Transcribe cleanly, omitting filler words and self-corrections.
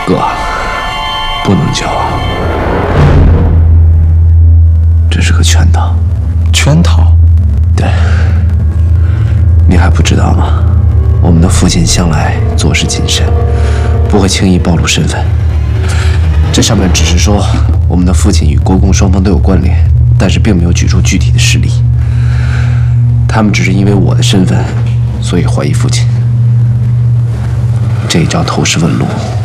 哥，不能交，这是个圈套。 圈套？ 对，你还不知道吗？我们的父亲向来做事谨慎，不会轻易暴露身份。这上面只是说我们的父亲与国共双方都有关联，但是并没有举出具体的事例。他们只是因为我的身份，所以怀疑父亲。这一招投石问路。